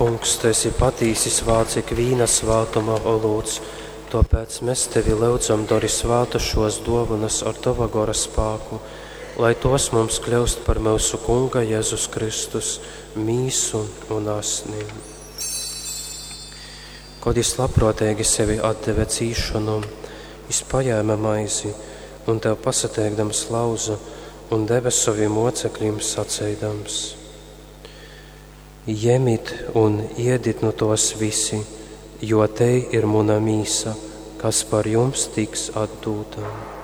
Kungs, tu esi patīsis vācik vīna svātuma olūts, tāpēc mēs tevi lūdzam dori svātu šos dāvanas ar tava gara spēku, lai tos mums kļūst par mūsu Kunga Jēzus Kristus mīsu un asnīm. Kad es labprātīgi sevi atdeve cīšanom, es paņēmu maizi un tev pasateikdams lauza un deva saviem mocekļiem sacēdams: Jemit un iedit no tos visi, jo te ir muna mīsa, kas par jums tiks atdūta.